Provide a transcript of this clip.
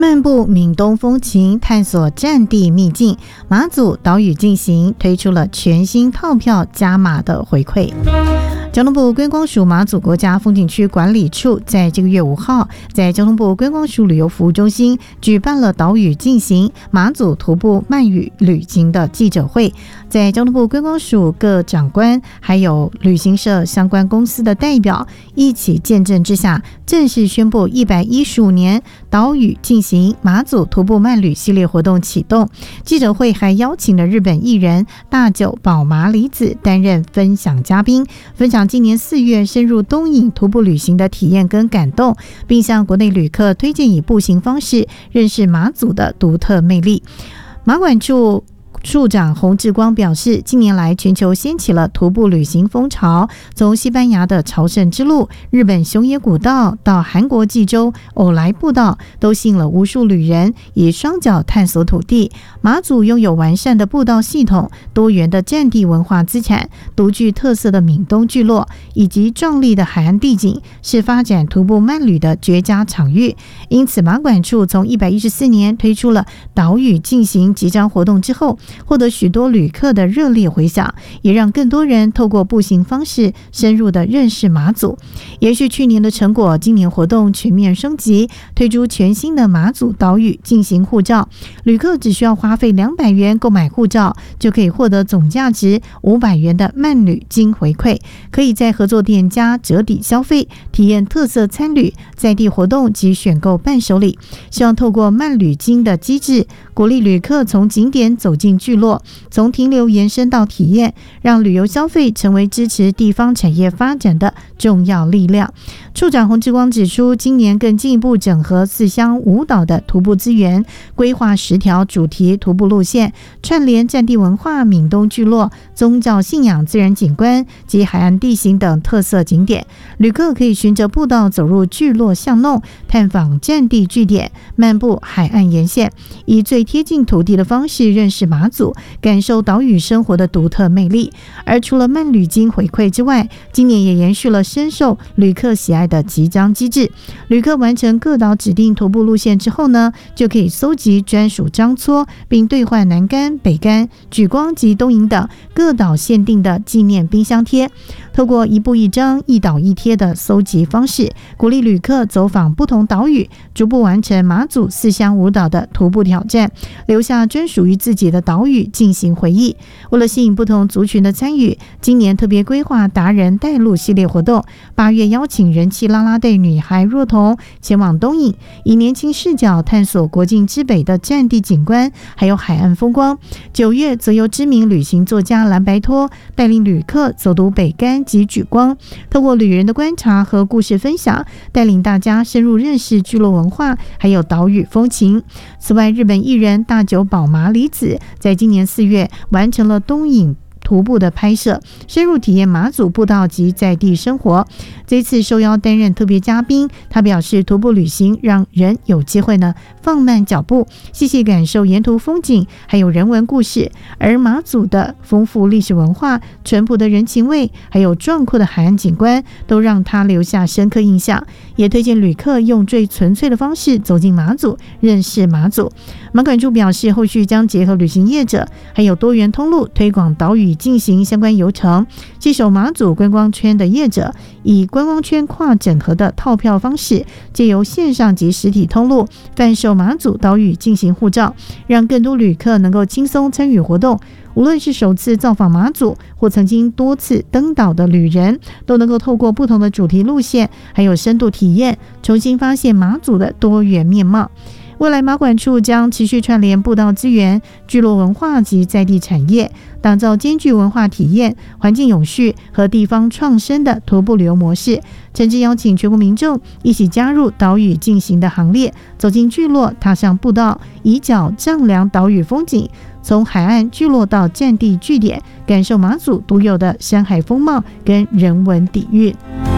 漫步闽东风情，探索战地秘境，马祖岛屿进行推出了全新套票加码的回馈。交通部观光署马祖国家风景区管理处在这个月5号，在交通部观光署旅游服务中心举办了岛屿进行马祖徒步慢语旅行的记者会。在交通部观光署各长官还有旅行社相关公司的代表一起见证之下，正式宣布115年岛屿进行马祖徒步慢旅系列活动启动。记者会还邀请了日本艺人大久保麻里子担任分享嘉宾，分享今年4月深入东引徒步旅行的体验跟感动，并向国内旅客推荐以步行方式认识马祖的独特魅力。马管处处长洪志光表示，近年来全球掀起了徒步旅行风潮，从西班牙的朝圣之路、日本熊野古道到韩国济州偶来步道，都吸引了无数旅人以双脚探索土地。马祖拥有完善的步道系统、多元的战地文化资产、独具特色的闽东聚落以及壮丽的海岸地景，是发展徒步慢旅的绝佳场域。因此，马管处从114年推出了岛屿进行集章活动之后，获得许多旅客的热烈回响，也让更多人透过步行方式深入的认识马祖。延续去年的成果，今年活动全面升级，推出全新的马祖岛屿进行护照，旅客只需要花费200元购买护照，就可以获得总价值500元的慢旅金回馈，可以在合作店家折抵消费，体验特色餐旅、在地活动及选购伴手礼。希望透过慢旅金的机制，鼓励旅客从景点走进聚落，从停留延伸到体验，让旅游消费成为支持地方产业发展的重要力量。处长洪志光指出，今年更进一步整合4乡5岛的徒步资源，规划10条主题徒步路线，串联战地文化、闽东聚落、宗教信仰、自然景观及海岸地形等特色景点。旅客可以循着步道走入聚落巷弄，探访战地据点，漫步海岸沿线，以最贴近土地的方式认识马祖，感受岛屿生活的独特魅力。而除了慢旅金回馈之外，今年也延续了深受旅客喜爱的集章机制。旅客完成各岛指定徒步路线之后呢，就可以搜集专属章戳，并兑换南竿、北竿、莒光及东引等各岛限定的纪念冰箱贴。透过一步一张、一岛一贴的搜集方式，鼓励旅客走访不同岛屿，逐步完成马祖4乡5岛的徒步挑战，留下专属于自己的岛屿进行回忆。为了吸引不同族群的参与，今年特别规划达人带路系列活动，8月邀请人气啦啦队女孩若彤前往东引，以年轻视角探索国境之北的战地景观还有海岸风光。9月则由知名旅行作家蓝白拖带领旅客走读北竿及莒光，透过旅人的观察和故事分享，带领大家深入认识聚落文化还有岛屿风情。此外，日本艺人大久保麻里子在今年4月完成了东引徒步的拍摄，深入体验马祖步道及在地生活。这次受邀担任特别嘉宾，他表示徒步旅行让人有机会呢放慢脚步，细细感受沿途风景还有人文故事。而马祖的丰富历史文化、淳朴的人情味还有壮阔的海岸景观，都让他留下深刻印象。也推荐旅客用最纯粹的方式走进马祖，认识马祖。马管处表示，后续将结合旅行业者还有多元通路，推广岛屿进行相关游程，携手马祖观光圈的业者，以观光圈跨整合的套票方式，借由线上及实体通路贩售马祖岛屿进行护照，让更多旅客能够轻松参与活动。无论是首次造访马祖或曾经多次登岛的旅人，都能够透过不同的主题路线还有深度体验，重新发现马祖的多元面貌。未来马管处将持续串联步道资源、聚落文化及在地产业，打造兼具文化体验、环境永续和地方创生的徒步旅游模式。诚挚邀请全国民众一起加入岛屿进行的行列，走进聚落，踏上步道，以脚丈量岛屿风景，从海岸聚落到战地据点，感受马祖独有的山海风貌跟人文底蕴。